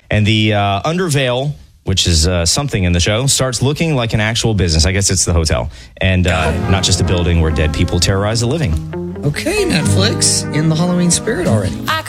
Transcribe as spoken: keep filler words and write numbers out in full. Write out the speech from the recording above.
And the uh, Undervale, which is uh, something in the show, starts looking like an actual business. I guess it's the hotel. And uh, not just a building where dead people terrorize the living. Okay, Netflix, in the Halloween spirit already.